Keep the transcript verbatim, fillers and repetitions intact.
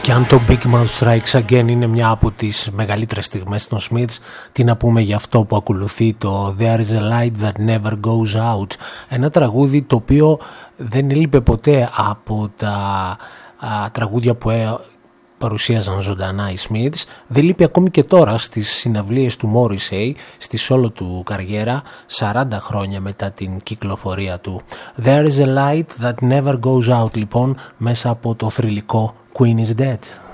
Και αν το Big Mouth Strikes Again είναι μια από τις μεγαλύτερες στιγμές των Smiths, τι να πούμε για αυτό που ακολουθεί, το There is a light that never goes out, ένα τραγούδι το οποίο δεν έλειπε ποτέ από τα α, τραγούδια που ε, παρουσίαζαν ζωντανά οι Smiths, δεν λείπει ακόμη και τώρα στις συναυλίες του Morrissey, στη solo του καριέρα, σαράντα χρόνια μετά την κυκλοφορία του. There is a light that never goes out, λοιπόν, μέσα από το θρυλικό Queen is Dead.